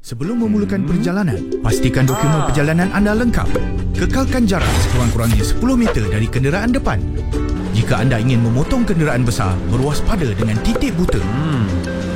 Sebelum memulakan perjalanan, pastikan dokumen perjalanan anda lengkap. Kekalkan jarak sekurang-kurangnya 10 meter dari kenderaan depan. Jika anda ingin memotong kenderaan besar, berwaspada dengan titik buta.